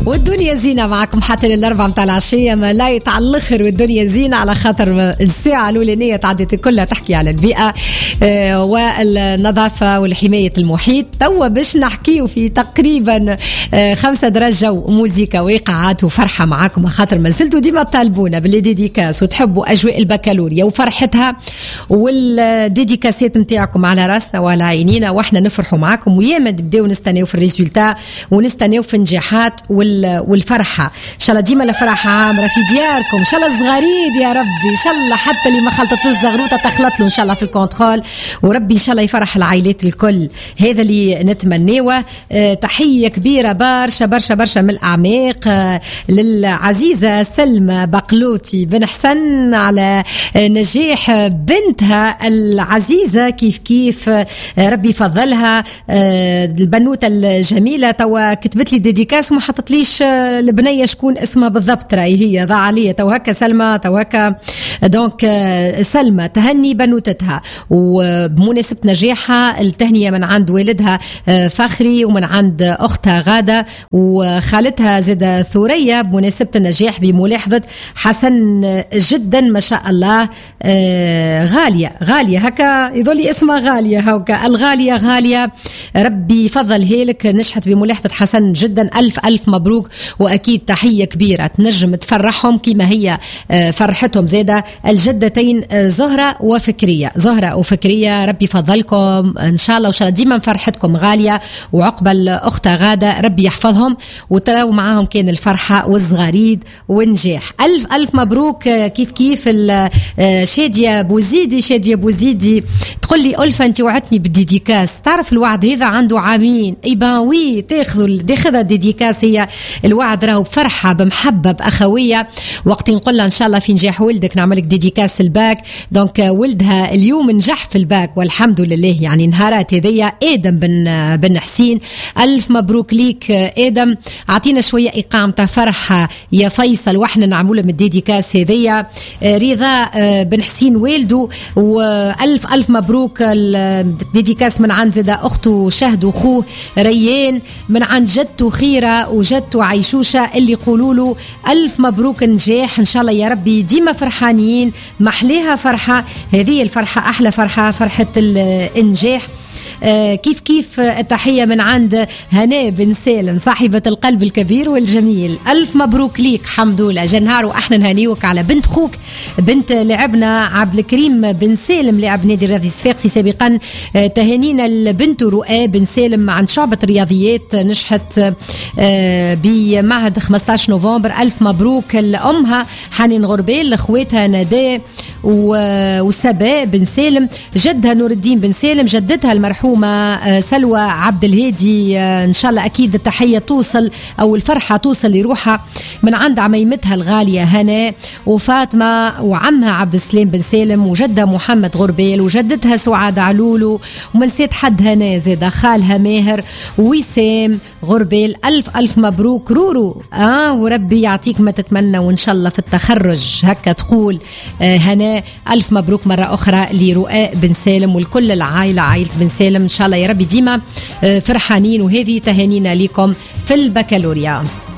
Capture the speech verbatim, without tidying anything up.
والدنيا زينة معكم حتى للأربعة متاع العشية، ما لا يتعلخر والدنيا زينة على خاطر الساعة الأولانية تعدت كلها تحكي على البيئة آه والنظافة والحماية المحيط. توا باش نحكيو في تقريبا آه خمسة درجة وموسيقى وإيقاعات وفرحة معاكم، خاطر ما زلتوا ديما تطالبونا بالديديكاس وتحبوا أجواء البكالوريا وفرحتها، والديديكاسات متاعكم على راسنا وعلى عينينا، واحنا نفرحوا معاكم وياما نبداو نستناو في الريزولتا ونستناو في النجاحات والفرحة. ان شاء الله ديما الفرحة عامرة في دياركم، ان شاء الله صغاريد يا ربي، ان شاء الله حتى اللي ما خلطتوش زغروطة تخلط له ان شاء الله في الكونترول، وربي ان شاء الله يفرح العائلات الكل، هذا اللي نتمناه. أه تحية كبيرة برشا برشا برشا من الأعماق أه للعزيزة سلمى بقلوتي بن حسن على أه نجاح بنتها العزيزة، كيف كيف أه ربي يفضلها. أه البنوتة الجميلة توا كتبت لي ديديكاس وما حطت ليش البنية شكون اسمها بالضبط، راهي هي ضاع عليا تو هكا سلمى تو هكا. دونك سلمى تهني بنوتتها وبمناسبة نجاحها، التهنية من عند والدها فخري ومن عند أختها غادة وخالتها زادة ثورية بمناسبة النجاح بملاحظة حسن جدا ما شاء الله. غالية غالية هكا يظل اسمها غالية هكا، الغالية غالية ربي يفضل هيلك، نجحت بملاحظة حسن جدا، ألف ألف مبروك. وأكيد تحية كبيرة تنجم تفرحهم كما هي فرحتهم زادة الجدتين زهرة وفكرية، زهرة وفكرية ربي يفضلكم إن شاء الله، وإن شاء الله ديما فرحتكم غالية، وعقبل أختها غادة ربي يحفظهم وتراو معاهم كان الفرحة والصغاريد والنجاح. ألف ألف مبروك. كيف كيف شادية بوزيدي، شادية بوزيدي تقول لي ألفة أنت وعدتني بالديديكاس، تعرف الوعد هذا عنده عامين إيباوي تاخذوا داخذها ديديكاس، هي الوعد راهو بفرحة بمحبة بأخوية. وقت نقول لها إن شاء الله في نجاح ولدك نعملك ديديكاس الباك، دونك ولدها اليوم نجح في الباك والحمد لله، يعني نهارات هذية آدم بن بن حسين، ألف مبروك ليك آدم. عطينا شوية إيقاع متاع فرحة يا فيصل وإحنا نعمله من الديديكاس هذية. رضا بن حسين والده، وألف ألف مبروك الديديكاس من عند زدا أخته شهد وأخوه ريان، من عند جدته خيرة وجدته عيشوشة اللي يقولوا له ألف مبروك نجاح، إن شاء الله يا ربي ديما فرحانين، محليها فرحة، هذه الفرحة أحلى فرحة، فرحة النجاح. آه كيف كيف التحية من عند هناء بن سالم صاحبة القلب الكبير والجميل، ألف مبروك ليك حمدولة جنهار، وإحنا نهنيوك على بنت خوك بنت لعبنا عبد الكريم بن سالم لاعب نادي الرياضي الصفاقسي سابقا. آه تهانينا لبنت رؤى بن سالم عند شعبة الرياضيات، نجحت آه بمعهد خمسة عشر نوفمبر، ألف مبروك لأمها حنين غربيل، لأخواتها نداء وسباء بن سالم، جدها نور الدين بن سالم، جدتها المرحومة سلوى عبد الهادي. إن شاء الله أكيد التحية توصل أو الفرحة توصل لروحها من عند عميمتها الغالية هناء وفاطمة وعمها عبد السلام بن سالم وجدها محمد غربيل وجدتها سعاد علولو، ومن نسيت حد هناء زيدا خالها ماهر وسام غربيل. ألف ألف مبروك رورو آه وربي يعطيك ما تتمنى، وإن شاء الله في التخرج هكا تقول آه هناء. ألف مبروك مرة أخرى لرؤاء بن سالم والكل العائلة عائلة بن سالم، إن شاء الله يا ربي ديما فرحانين، وهذه تهانينا لكم في البكالوريا.